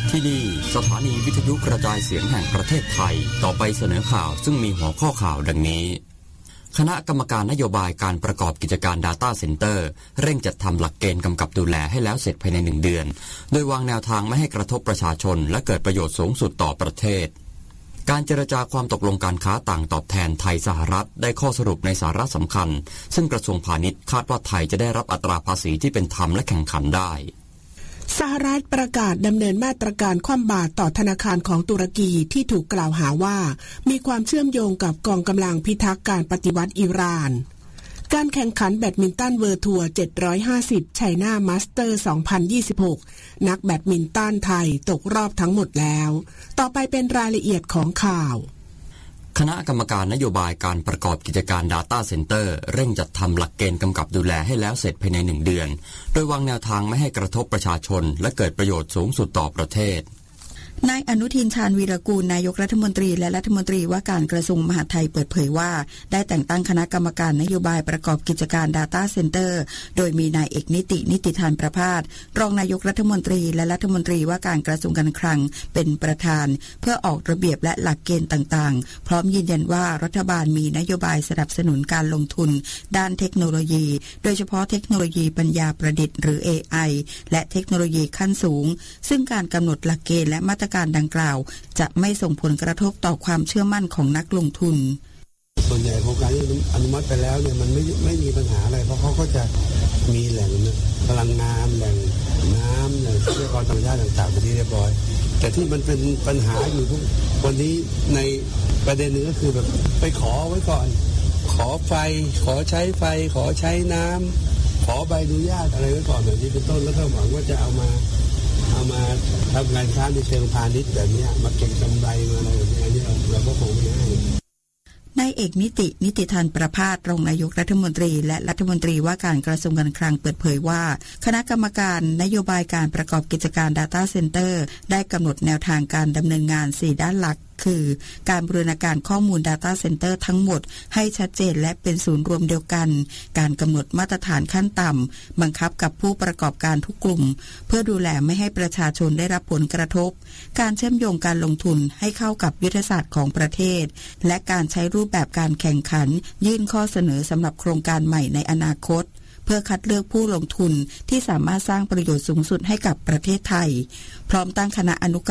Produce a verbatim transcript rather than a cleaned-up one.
ที่นี่สถานีวิทยุกระจายเสียงแห่งประเทศไทยต่อไปเสนอข่าวซึ่งมีหัวข้อข่าวดังนี้คณะกรรมการนโยบายการประกอบกิจการ Data Center เร่งจัดทำหลักเกณฑ์กำกับดูแลให้แล้วเสร็จภายในหนึ่งเดือนโดยวางแนวทางไม่ให้กระทบประชาชนและเกิดประโยชน์สูงสุดต่อประเทศการเจรจาความตกลงการค้าต่างตอบแทนไทยสหรัฐได้ข้อสรุปในสาระสำคัญซึ่งกระทรวงพาณิชย์คาดว่าไทยจะได้รับอัตราภาษีที่เป็นธรรมและแข่งขันได้สหรัฐประกาศดำเนินมาตรการคว่ำบาตรต่อธนาคารของตุรกีที่ถูกกล่าวหาว่ามีความเชื่อมโยงกับกองกำลังพิทักษ์การปฏิวัติอิหร่านการแข่งขันแบดมินตันเวิลด์ทัวร์เจ็ดร้อยห้าสิบไชน่ามาสเตอร์สองพันยี่สิบหกนักแบดมินตันไทยตกรอบทั้งหมดแล้วต่อไปเป็นรายละเอียดของข่าวคณะกรรมการนโยบายการประกอบกิจการ Data Center เร่งจัดทำหลักเกณฑ์กำกับดูแลให้แล้วเสร็จภายในหนึ่งเดือนโดยวางแนวทางไม่ให้กระทบประชาชนและเกิดประโยชน์สูงสุดต่อประเทศนายอนุทินชาญวีรกูลนายกรัฐมนตรีและรัฐมนตรีว่าการกระทรวงมหาดไทยเปิดเผยว่าได้แต่งตั้งคณะกรรมการนโยบายประกอบกิจการ Data Center โดยมีนายเอกนิตินิติธานประภาสรองนายกรัฐมนตรีและรัฐมนตรีว่าการกระทรวงการคลังเป็นประธานเพื่อออกระเบียบและหลักเกณฑ์ต่างๆพร้อมยืนยันว่ารัฐบาลมีนโยบายสนับสนุนการลงทุนด้านเทคโนโลยีโดยเฉพาะเทคโนโลยีปัญญาประดิษฐ์หรือ เอ ไอ และเทคโนโลยีขั้นสูงซึ่งการกำหนดหลักเกณฑ์และมาตรการดังกล่าวจะไม่ส่งผลกระทบต่อความเชื่อมั่นของนักลงทุนส่วนใหญ่โครงการที่อนุมัติไปแล้วเนี่ยมันไม่ไม่มีปัญหาอะไรเพราะเขาก็จะมีแหล่งพลังงานแหล่งน้ำแหล่งทรัพยากรธรรมชาติต่างๆไปที่เรียบร้อยแต่ที่มันเป็นปัญหาอยู่ทุกวันนี้ในประเด็นนึงก็คือแบบไปขอไว้ก่อนขอไฟขอใช้ไฟขอใช้น้ำขอใบอนุญาตอะไรไว้ก่อนแบบนี้เป็นต้นแล้วก็หวังว่าจะเอามาเอามาทำงานค้าในเชิงพาณิชย์แบบนี้มาเก็งกำไรมาอะไรแบบนี้อันนี้เราก็คงไม่ให้นายเอกนิตินิติธานประภาสรองนายกรัฐมนตรีและรัฐมนตรีว่าการกระทรวงการคลังเปิดเผยว่าคณะกรรมการนโยบายการประกอบกิจการ Data Center ได้กำหนดแนวทางการดำเนินงานสี่ด้านหลักคือการบูรณาการข้อมูล Data Center ทั้งหมดให้ชัดเจนและเป็นศูนย์รวมเดียวกันการกำหนดมาตรฐานขั้นต่ำบังคับกับผู้ประกอบการทุกกลุ่มเพื่อดูแลไม่ให้ประชาชนได้รับผลกระทบการเชื่อมโยงการลงทุนให้เข้ากับยุทธศาสตร์ของประเทศและการใช้รูปแบบการแข่งขันยื่นข้อเสนอสำหรับโครงการใหม่ในอนาคตเพื่อคัดเลือกผู้ลงทุนที่สามารถสร้างประโยชน์สูงสุดให้กับประเทศไทยพร้อมตั้งคณะอนุ